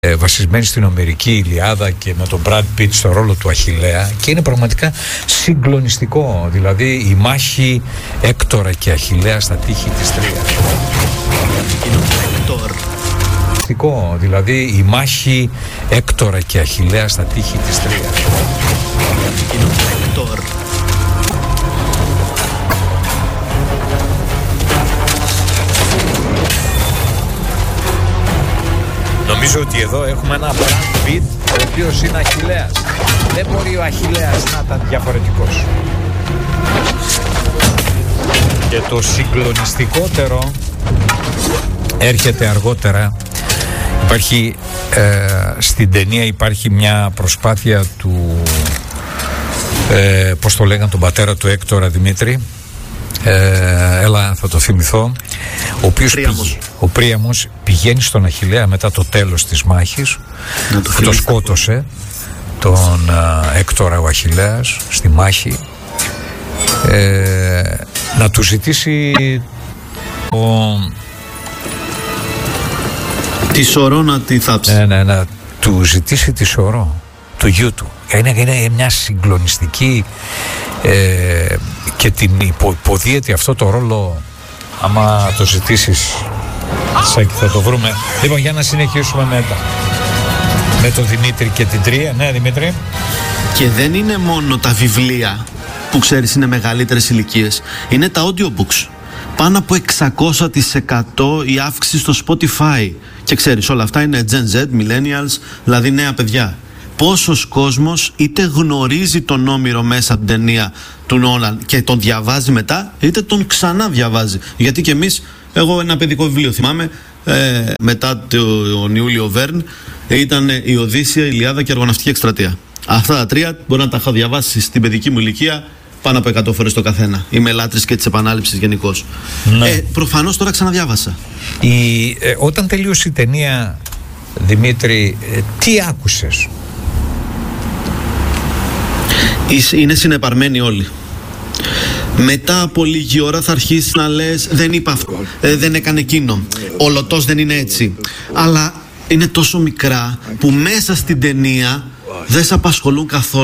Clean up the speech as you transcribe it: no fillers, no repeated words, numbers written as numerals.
βασισμένη στην Ομερική Ιλιάδα και με τον Brad Pitt στο ρόλο του Αχιλλέα, και είναι πραγματικά συγκλονιστικό. Δηλαδή η μάχη Έκτορα και Αχιλλέα στα τείχη της Τρίας. Δηλαδή η μάχη Έκτορα και Αχιλλέα στα τείχη της Τρίας. Νομίζω ότι εδώ έχουμε ένα Brad Pitt ο οποίος είναι Αχιλλέας. Δεν μπορεί ο Αχιλλέας να ήταν διαφορετικός. Και το συγκλονιστικότερο έρχεται αργότερα. Υπάρχει στην ταινία υπάρχει μια προσπάθεια του πώς το λέγαν τον πατέρα του Έκτορα, Δημήτρη, έλα θα το θυμηθώ, ο οποίος ο Πρίαμος πηγαίνει στον Αχιλλέα μετά το τέλος της μάχης που το σκότωσε τον Έκτορα ο Αχιλλέας στη μάχη, να του ζητήσει τη σωρό να τη θάψει. Να του ζητήσει τη σωρό του γιού του. Είναι μια συγκλονιστική και την υποδίεται αυτό το ρόλο. Άμα το ζητήσεις, Σάκη, θα το βρούμε. Λοιπόν, για να συνεχίσουμε μετά με τον Δημήτρη και την Τρία. Ναι, Δημήτρη. Και δεν είναι μόνο τα βιβλία που ξέρεις είναι μεγαλύτερες ηλικίες, είναι τα audiobooks. Πάνω από 600% η αύξηση στο Spotify. Και ξέρεις, όλα αυτά είναι Gen Z, Millennials, δηλαδή νέα παιδιά. Πόσος κόσμος είτε γνωρίζει τον Όμηρο μέσα από την ταινία του Νόλαν και τον διαβάζει μετά, είτε τον ξανά διαβάζει. Γιατί και εμείς, εγώ ένα παιδικό βιβλίο θυμάμαι, μετά τον Ιούλιο Βέρν, ήταν η Οδύσσεια, η Ιλιάδα και η Αργοναυτική Εκστρατεία. Αυτά τα τρία μπορεί να τα έχω διαβάσει στην παιδική μου ηλικία πάνω από 100 φορές το καθένα. Είμαι λάτρης και της επανάληψης γενικώς. Ναι. Προφανώς τώρα ξαναδιάβασα. Όταν τελείωσε η ταινία, Δημήτρη, τι άκουσες? Είναι συνεπαρμένοι όλοι. Μετά από λίγη ώρα θα αρχίσεις να λες δεν είπα αυτό, δεν έκανε εκείνο, ο Λωτός δεν είναι έτσι. Αλλά είναι τόσο μικρά που μέσα στην ταινία δεν σε απασχολούν καθόλου.